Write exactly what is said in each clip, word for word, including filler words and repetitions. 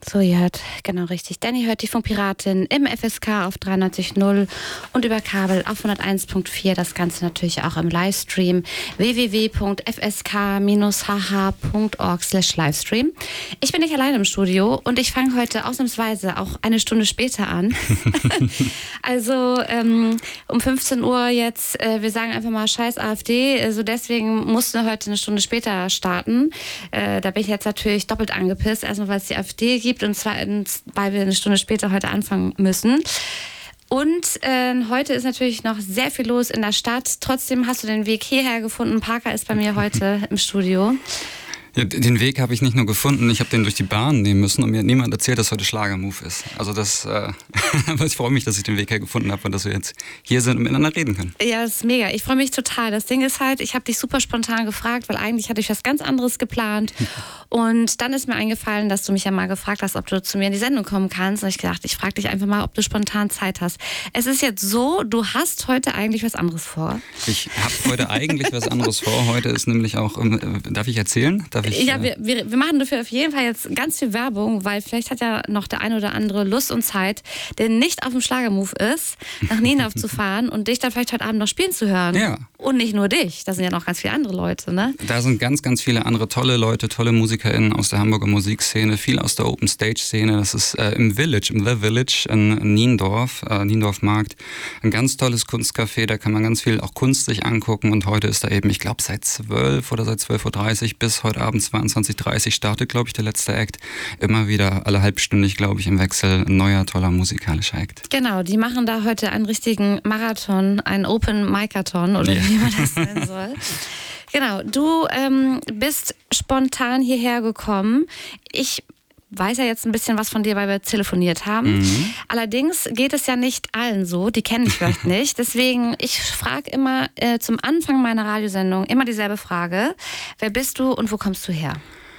So, ihr hört genau richtig. Danny hört die Funkpiratin im F S K auf dreiundneunzig Komma null und über Kabel auf hunderteins Komma vier. Das Ganze natürlich auch im Livestream w w w punkt f s k dash h h punkt org slash livestream. Ich bin nicht alleine im Studio und ich fange heute ausnahmsweise auch eine Stunde später an. also ähm, um fünfzehn Uhr jetzt, äh, wir sagen einfach mal scheiß AfD, also deswegen mussten wir heute eine Stunde später starten. Äh, da bin ich jetzt natürlich doppelt angepisst. Erstmal, weil es die AfD gibt und zweitens, weil wir eine Stunde später heute anfangen müssen. Und äh, heute ist natürlich noch sehr viel los in der Stadt. Trotzdem hast du den Weg hierher gefunden. Parker ist bei mir heute im Studio. Ja, den Weg habe ich nicht nur gefunden, ich habe den durch die Bahn nehmen müssen und mir hat niemand erzählt, dass heute Schlagermove ist. Also das, äh, aber ich freue mich, dass ich den Weg hergefunden habe und dass wir jetzt hier sind und miteinander reden können. Ja, das ist mega. Ich freue mich total. Das Ding ist halt, ich habe dich super spontan gefragt, weil eigentlich hatte ich was ganz anderes geplant. Und dann ist mir eingefallen, dass du mich ja mal gefragt hast, ob du zu mir in die Sendung kommen kannst. Und ich gedacht, ich frage dich einfach mal, ob du spontan Zeit hast. Es ist jetzt so, du hast heute eigentlich was anderes vor. Ich habe heute eigentlich was anderes vor. Heute ist nämlich auch, ähm, darf ich erzählen? Darf ich, ja, wir, wir, wir machen dafür auf jeden Fall jetzt ganz viel Werbung, weil vielleicht hat ja noch der eine oder andere Lust und Zeit, der nicht auf dem Schlagermove ist, nach Niendorf zu fahren und dich dann vielleicht heute Abend noch spielen zu hören. Ja. Und nicht nur dich, da sind ja noch ganz viele andere Leute, ne? Da sind ganz, ganz viele andere tolle Leute, tolle MusikerInnen aus der Hamburger Musikszene, viel aus der Open Stage Szene. Das ist äh, im Village, im The Village in Niendorf, äh, Niendorf Markt. Ein ganz tolles Kunstcafé, da kann man ganz viel auch Kunst sich angucken und heute ist da eben, ich glaube seit zwölf oder seit zwölf Uhr dreißig bis heute Abend zweiundzwanzig Uhr dreißig startet, glaube ich, der letzte Act. Immer wieder alle halbstündig, glaube ich, im Wechsel ein neuer, toller musikalischer Act. Genau, die machen da heute einen richtigen Marathon, einen Open-Micathon oder Ja. wie man das nennen soll. Genau, du ähm, bist spontan hierher gekommen. Ich weiß ja jetzt ein bisschen was von dir, weil wir telefoniert haben. Mhm. Allerdings geht es ja nicht allen so, die kennen mich vielleicht nicht. Deswegen, ich frage immer äh, zum Anfang meiner Radiosendung immer dieselbe Frage. Wer bist du und wo kommst du her?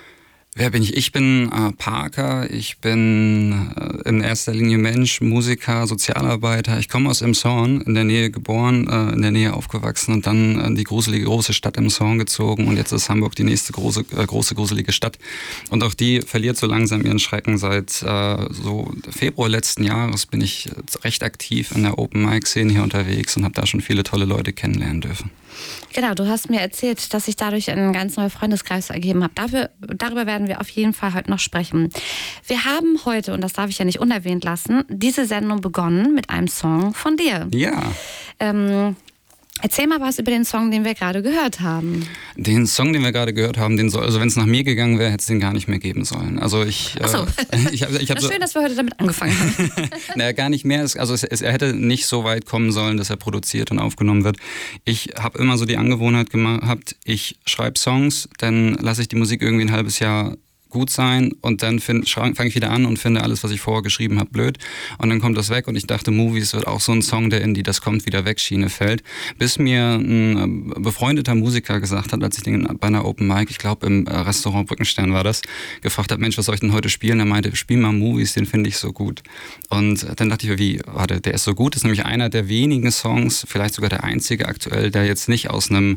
Wer bin ich? Ich bin äh, Parker, ich bin äh, in erster Linie Mensch, Musiker, Sozialarbeiter. Ich komme aus Emshorn, in der Nähe geboren, äh, in der Nähe aufgewachsen und dann in die gruselige große Stadt Emshorn gezogen und jetzt ist Hamburg die nächste große, äh, große gruselige Stadt. Und auch die verliert so langsam ihren Schrecken. Seit äh, so Februar letzten Jahres bin ich recht aktiv in der Open-Mic-Szene hier unterwegs und habe da schon viele tolle Leute kennenlernen dürfen. Genau, du hast mir erzählt, dass sich dadurch ein ganz neuer Freundeskreis ergeben hat. Dafür, darüber werden wir auf jeden Fall heute noch sprechen. Wir haben heute, und das darf ich ja nicht unerwähnt lassen, diese Sendung begonnen mit einem Song von dir. Ja. Ähm, erzähl mal was über den Song, den wir gerade gehört haben. Den Song, den wir gerade gehört haben, den soll, also wenn es nach mir gegangen wäre, hätte es den gar nicht mehr geben sollen. Also ich, Ach so. äh, ich, hab, ich hab das ist so, schön, dass wir heute damit angefangen haben. naja, gar nicht mehr. Also es, es, er hätte nicht so weit kommen sollen, dass er produziert und aufgenommen wird. Ich habe immer so die Angewohnheit gehabt, ich schreibe Songs, dann lasse ich die Musik irgendwie ein halbes Jahr gut sein und dann fange ich wieder an und finde alles, was ich vorher geschrieben habe, blöd und dann kommt das weg und ich dachte, Movies wird auch so ein Song, der in die Das kommt wieder weg Schiene fällt, bis mir ein befreundeter Musiker gesagt hat, als ich den bei einer Open Mic, ich glaube im Restaurant Brückenstern war das, gefragt habe, Mensch, was soll ich denn heute spielen? Er meinte, spiel mal Movies, den finde ich so gut. Und dann dachte ich mir, wie, warte, der ist so gut, das ist nämlich einer der wenigen Songs, vielleicht sogar der einzige aktuell, der jetzt nicht aus einem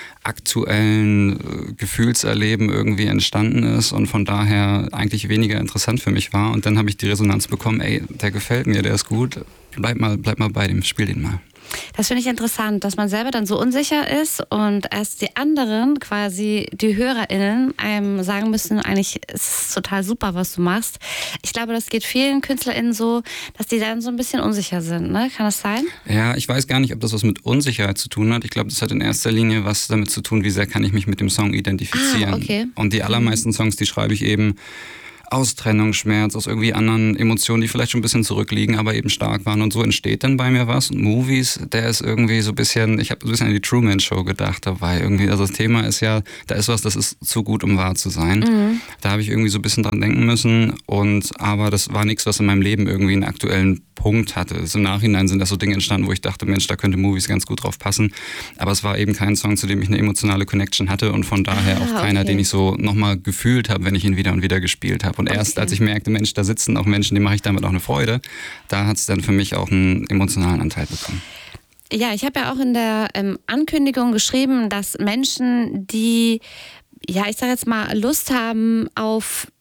aktuellen äh, Gefühlserleben irgendwie entstanden ist und von daher eigentlich weniger interessant für mich war. Und dann habe ich die Resonanz bekommen, ey, der gefällt mir, der ist gut, bleib mal, bleib mal bei dem, spiel den mal. Das finde ich interessant, dass man selber dann so unsicher ist und erst die anderen, quasi die HörerInnen, einem sagen müssen, eigentlich ist es total super, was du machst. Ich glaube, das geht vielen KünstlerInnen so, dass die dann so ein bisschen unsicher sind, ne? Kann das sein? Ja, ich weiß gar nicht, ob das was mit Unsicherheit zu tun hat. Ich glaube, das hat in erster Linie was damit zu tun, wie sehr kann ich mich mit dem Song identifizieren. Ah, okay. Und die allermeisten Songs, die schreibe ich eben aus Trennungsschmerz, aus irgendwie anderen Emotionen, die vielleicht schon ein bisschen zurückliegen, aber eben stark waren. Und so entsteht dann bei mir was. Und Movies, der ist irgendwie so ein bisschen, ich habe so ein bisschen an die Truman Show gedacht dabei. Irgendwie, also das Thema ist ja, da ist was, das ist zu gut, um wahr zu sein. Mhm. Da habe ich irgendwie so ein bisschen dran denken müssen. Und aber das war nichts, was in meinem Leben irgendwie einen aktuellen Punkt hatte. Also im Nachhinein sind das so Dinge entstanden, wo ich dachte, Mensch, da könnte Movies ganz gut drauf passen. Aber es war eben kein Song, zu dem ich eine emotionale Connection hatte und von daher ah, auch keiner, okay. den ich so nochmal gefühlt habe, wenn ich ihn wieder und wieder gespielt habe. Und okay. erst als ich merkte, Mensch, da sitzen auch Menschen, denen mache ich damit auch eine Freude, da hat es dann für mich auch einen emotionalen Anteil bekommen. Ja, ich habe ja auch in der ähm, Ankündigung geschrieben, dass Menschen, die, ja, ich sage jetzt mal, Lust haben auf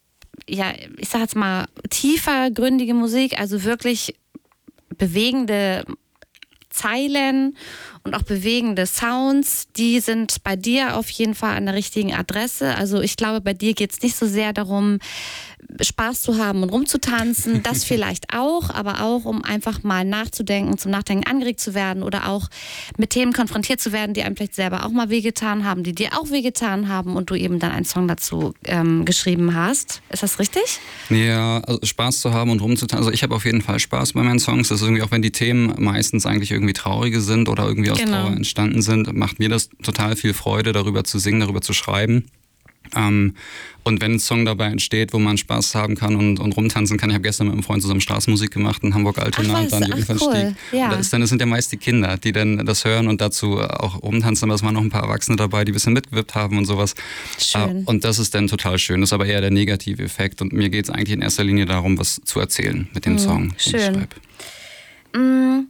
ja, ich sag jetzt mal, tiefergründige Musik, also wirklich bewegende Zeilen und auch bewegende Sounds, die sind bei dir auf jeden Fall an der richtigen Adresse. Also ich glaube, bei dir geht es nicht so sehr darum, Spaß zu haben und rumzutanzen, das vielleicht auch, aber auch, um einfach mal nachzudenken, zum Nachdenken angeregt zu werden oder auch mit Themen konfrontiert zu werden, die einem vielleicht selber auch mal wehgetan haben, die dir auch wehgetan haben und du eben dann einen Song dazu ähm, geschrieben hast. Ist das richtig? Ja, also Spaß zu haben und rumzutanzen. Also ich habe auf jeden Fall Spaß bei meinen Songs. Das ist irgendwie, auch wenn die Themen meistens eigentlich irgendwie traurige sind oder irgendwie aus Genau. Trauer entstanden sind, macht mir das total viel Freude, darüber zu singen, darüber zu schreiben. Ähm, und wenn ein Song dabei entsteht, wo man Spaß haben kann und, und rumtanzen kann, ich habe gestern mit einem Freund zusammen Straßenmusik gemacht in Hamburg-Altona und dann die Jungfernstieg. Cool. Ja. Und da ist dann, das sind ja meist die Kinder, die dann das hören und dazu auch rumtanzen, aber es waren noch ein paar Erwachsene dabei, die ein bisschen mitgewippt haben und sowas. Schön. Und das ist dann total schön. Das ist aber eher der negative Effekt und mir geht es eigentlich in erster Linie darum, was zu erzählen mit dem Mhm. Song, den Schön. ich schreibe. Mhm.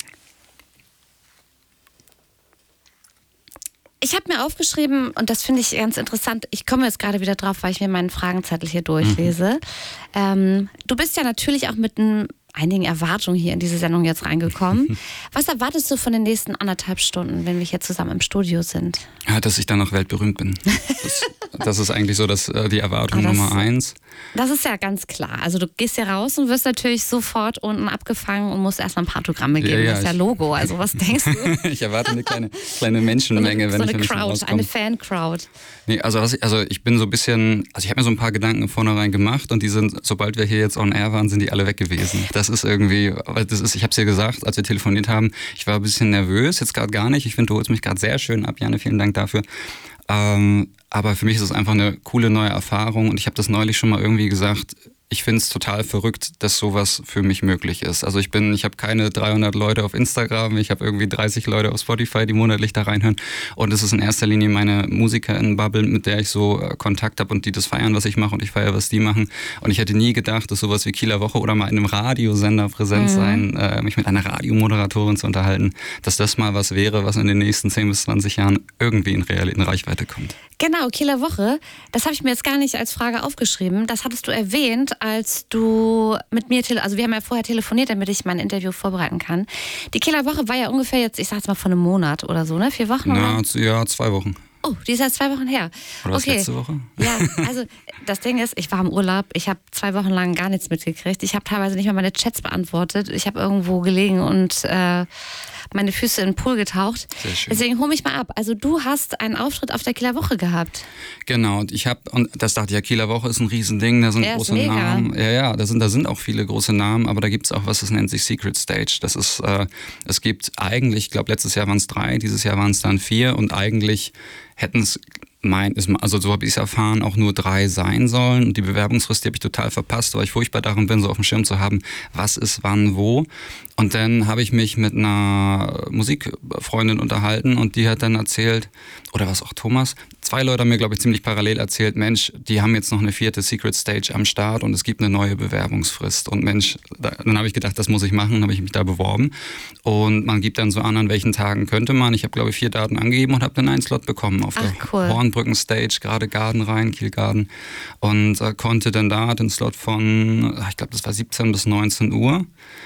Ich habe mir aufgeschrieben, und das finde ich ganz interessant, ich komme jetzt gerade wieder drauf, weil ich mir meinen Fragenzettel hier durchlese. Mhm. Ähm, du bist ja natürlich auch mit ein, einigen Erwartungen hier in diese Sendung jetzt reingekommen. Was erwartest du von den nächsten anderthalb Stunden, wenn wir hier zusammen im Studio sind? Ja, dass ich dann noch weltberühmt bin. Das, das ist eigentlich so das, die Erwartung das, Nummer eins. Das ist ja ganz klar. Also du gehst hier raus und wirst natürlich sofort unten abgefangen und musst erstmal ein paar Autogramme geben. Ja, ja, das ist ja Logo. Also was denkst du? Ich erwarte eine kleine, kleine Menschenmenge, so eine, wenn so ich eine wenn Crowd, eine Fan-Crowd. Nee, also, was ich, also ich bin so ein bisschen, also ich habe mir so ein paar Gedanken vornherein gemacht und die sind, sobald wir hier jetzt on air waren, sind die alle weg gewesen. Das ist irgendwie, das ist, ich habe es dir gesagt, als wir telefoniert haben, ich war ein bisschen nervös, jetzt gerade gar nicht. Ich finde, du holst mich gerade sehr schön ab, Janne, vielen Dank dafür. Ähm, aber für mich ist es einfach eine coole neue Erfahrung und ich habe das neulich schon mal irgendwie gesagt, ich finde es total verrückt, dass sowas für mich möglich ist. Also ich bin, ich habe keine dreihundert Leute auf Instagram, ich habe irgendwie dreißig Leute auf Spotify, die monatlich da reinhören und es ist in erster Linie meine MusikerInnen-Bubble, mit der ich so äh, Kontakt habe und die das feiern, was ich mache und ich feiere, was die machen und ich hätte nie gedacht, dass sowas wie Kieler Woche oder mal in einem Radiosender präsent mhm. sein, äh, mich mit einer Radiomoderatorin zu unterhalten, dass das mal was wäre, was in den nächsten zehn bis zwanzig Jahren irgendwie in, Real, in Reichweite kommt. Genau, Kieler Woche, das habe ich mir jetzt gar nicht als Frage aufgeschrieben, das hattest du erwähnt, als du mit mir, tele- also wir haben ja vorher telefoniert, damit ich mein Interview vorbereiten kann. Die Kieler Woche war ja ungefähr jetzt, ich sag jetzt mal von einem Monat oder so, ne? Vier Wochen? Ja, oder? ja zwei Wochen. Oh, die ist erst zwei Wochen her. Oder was okay. letzte Woche? Ja, also das Ding ist, ich war im Urlaub, ich habe zwei Wochen lang gar nichts mitgekriegt. Ich habe teilweise nicht mal meine Chats beantwortet. Ich habe irgendwo gelegen und äh, meine Füße in den Pool getaucht. Sehr schön. Deswegen hol mich mal ab. Also du hast einen Auftritt auf der Kieler Woche gehabt. Genau, und ich habe, und das dachte ich, ja, Kieler Woche ist ein Riesending, da sind ja, große ist mega. Namen. Ja, ja, da sind, da sind auch viele große Namen, aber da gibt es auch was, das nennt sich Secret Stage. Das ist, äh, es gibt eigentlich, ich glaube letztes Jahr waren es drei, dieses Jahr waren es dann vier und eigentlich hätten es mein, also so habe ich es erfahren, auch nur drei sein sollen. Und die Bewerbungsfrist, die habe ich total verpasst, weil ich furchtbar darin bin, so auf dem Schirm zu haben, was ist wann wo. Und dann habe ich mich mit einer Musikfreundin unterhalten und die hat dann erzählt, oder was auch Thomas, zwei Leute haben mir, glaube ich, ziemlich parallel erzählt, Mensch, die haben jetzt noch eine vierte Secret Stage am Start und es gibt eine neue Bewerbungsfrist. Und Mensch, da, dann habe ich gedacht, das muss ich machen, dann habe ich mich da beworben. Und man gibt dann so an, an welchen Tagen könnte man. Ich habe, glaube ich, vier Daten angegeben und habe dann einen Slot bekommen auf Ach, der cool. Hornbrücken-Stage, gerade Garden rein, Kiel Garden. Und äh, konnte dann da den Slot von, ich glaube, das war siebzehn bis neunzehn Uhr.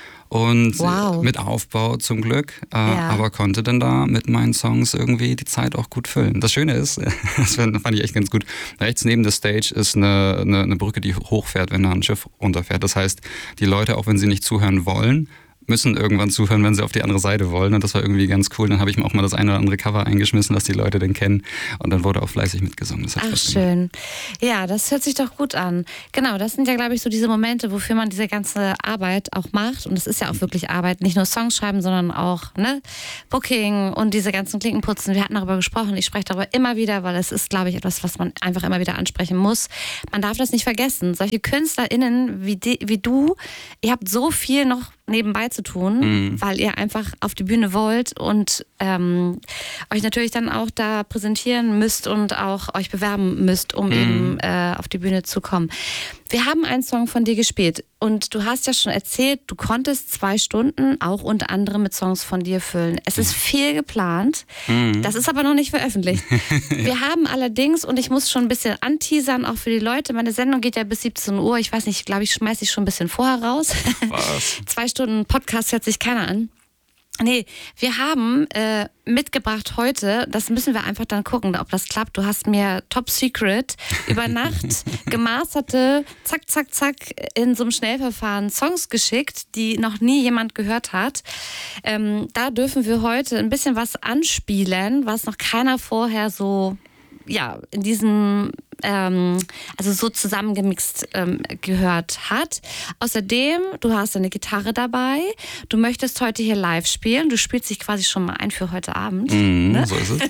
Und wow. mit Aufbau zum Glück, äh, ja. aber konnte dann da mit meinen Songs irgendwie die Zeit auch gut füllen. Das Schöne ist, das fand ich echt ganz gut, rechts neben der Stage ist eine, eine, eine Brücke, die hochfährt, wenn da ein Schiff runterfährt. Das heißt, die Leute, auch wenn sie nicht zuhören wollen, müssen irgendwann zuhören, wenn sie auf die andere Seite wollen. Und das war irgendwie ganz cool. Dann habe ich mir auch mal das eine oder andere Cover eingeschmissen, dass die Leute den kennen. Und dann wurde auch fleißig mitgesungen. Das hat Ach, schön. Ja, das hört sich doch gut an. Genau, das sind ja, glaube ich, so diese Momente, wofür man diese ganze Arbeit auch macht. Und es ist ja auch wirklich Arbeit. Nicht nur Songs schreiben, sondern auch ne, Booking und diese ganzen Klinkenputzen. Wir hatten darüber gesprochen. Ich spreche darüber immer wieder, weil es ist, glaube ich, etwas, was man einfach immer wieder ansprechen muss. Man darf das nicht vergessen. Solche KünstlerInnen wie, die, wie du, ihr habt so viel noch nebenbei zu tun, mhm. weil ihr einfach auf die Bühne wollt und ähm, euch natürlich dann auch da präsentieren müsst und auch euch bewerben müsst, um mhm. eben äh, auf die Bühne zu kommen. Wir haben einen Song von dir gespielt und du hast ja schon erzählt, du konntest zwei Stunden auch unter anderem mit Songs von dir füllen. Es ist viel geplant, mhm. das ist aber noch nicht veröffentlicht. Ja. Wir haben allerdings, und ich muss schon ein bisschen anteasern, auch für die Leute, meine Sendung geht ja bis siebzehn Uhr, ich weiß nicht, ich glaube, ich schmeiße dich schon ein bisschen vorher raus. Was? Zwei Stunden Podcast hört sich keiner an. Nee, wir haben äh, mitgebracht heute, das müssen wir einfach dann gucken, ob das klappt. Du hast mir Top Secret über Nacht gemasterte, zack, zack, zack, in so einem Schnellverfahren Songs geschickt, die noch nie jemand gehört hat. Ähm, da dürfen wir heute ein bisschen was anspielen, was noch keiner vorher so, ja, in diesem, ähm, also so zusammengemixt ähm, gehört hat. Außerdem, du hast eine Gitarre dabei, du möchtest heute hier live spielen, du spielst dich quasi schon mal ein für heute Abend. Mm, ne? So ist es.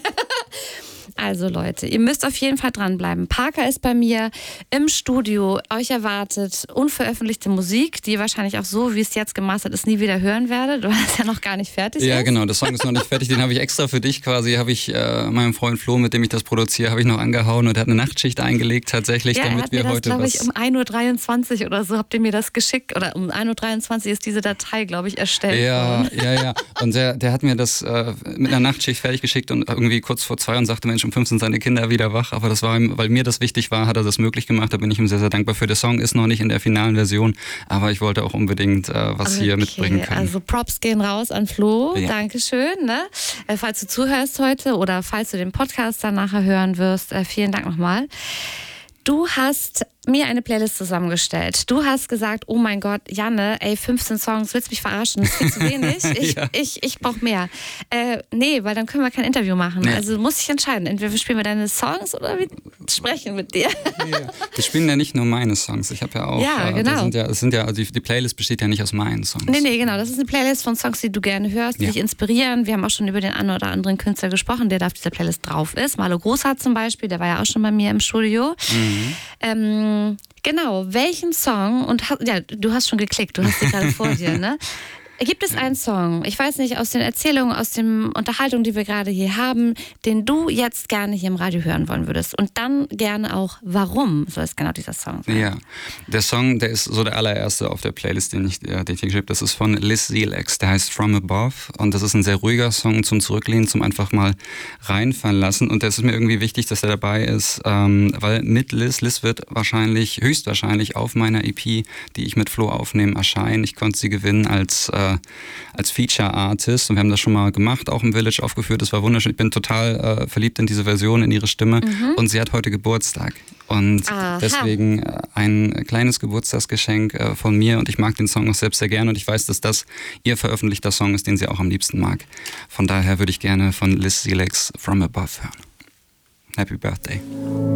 Also Leute, ihr müsst auf jeden Fall dranbleiben. Parker ist bei mir im Studio. Euch erwartet unveröffentlichte Musik, die ihr wahrscheinlich auch so, wie es jetzt gemastert ist, nie wieder hören werdet, weil es ja noch gar nicht fertig ja, ist. Ja, genau. Der Song ist noch nicht fertig. Den habe ich extra für dich quasi, habe ich äh, meinem Freund Flo, mit dem ich das produziere, habe ich noch angehauen und er hat eine Nachtschicht eingelegt tatsächlich, ja, damit er hat wir mir das, heute glaube was... ich, um ein Uhr dreiundzwanzig oder so habt ihr mir das geschickt. Oder um ein Uhr dreiundzwanzig ist diese Datei, glaube ich, erstellt ja, worden. Ja, ja. Und der, der hat mir das äh, mit einer Nachtschicht fertig geschickt und irgendwie kurz vor zwei und sagte, Mensch, um fünf sind seine Kinder wieder wach, aber das war ihm, weil mir das wichtig war, hat er das möglich gemacht, da bin ich ihm sehr, sehr dankbar für. Der Song ist noch nicht in der finalen Version, aber ich wollte auch unbedingt äh, was okay, hier mitbringen können. Also Props gehen raus an Flo, ja. Dankeschön. Ne? Äh, falls du zuhörst heute oder falls du den Podcast dann nachher hören wirst, äh, vielen Dank nochmal. Du hast mir eine Playlist zusammengestellt. Du hast gesagt, oh mein Gott, Janne, ey, fünfzehn Songs, willst du mich verarschen? Das ist viel zu wenig. Ich, ja. ich, ich brauche mehr. Äh, nee, weil dann können wir kein Interview machen. Ja. Also muss ich entscheiden. Entweder spielen wir deine Songs oder wir sprechen mit dir. Ja. Wir spielen ja nicht nur meine Songs. Ich habe ja auch... Ja, genau. Das sind ja, das sind ja, also die, die Playlist besteht ja nicht aus meinen Songs. Nee, nee, genau. Das ist eine Playlist von Songs, die du gerne hörst, die ja. dich inspirieren. Wir haben auch schon über den einen oder anderen Künstler gesprochen, der da auf dieser Playlist drauf ist. Marlo Großhardt zum Beispiel, der war ja auch schon bei mir im Studio. Mhm. Ähm, Genau, welchen Song, und ja, du hast schon geklickt, du hast sie gerade vor dir, ne? Gibt es einen Song, ich weiß nicht, aus den Erzählungen, aus den Unterhaltungen, die wir gerade hier haben, den du jetzt gerne hier im Radio hören wollen würdest? Und dann gerne auch, warum soll es genau dieser Song sein? Ja, der Song, der ist so der allererste auf der Playlist, den ich, den ich geschrieben habe. Das ist von Liz Zilex, der heißt From Above. Und das ist ein sehr ruhiger Song zum Zurücklehnen, zum einfach mal reinfallen lassen. Und das ist mir irgendwie wichtig, dass er dabei ist, ähm, weil mit Liz, Liz wird wahrscheinlich, höchstwahrscheinlich auf meiner E P, die ich mit Flo aufnehme, erscheinen. Ich konnte sie gewinnen als äh, als Feature-Artist und wir haben das schon mal gemacht, auch im Village aufgeführt, das war wunderschön, ich bin total äh, verliebt in diese Version, in ihre Stimme mhm. und sie hat heute Geburtstag und Aha. deswegen äh, ein kleines Geburtstagsgeschenk äh, von mir und ich mag den Song auch selbst sehr gerne und ich weiß, dass das ihr veröffentlichter Song ist, den sie auch am liebsten mag. Von daher würde ich gerne von Liz Zilex From Above hören. Happy Birthday.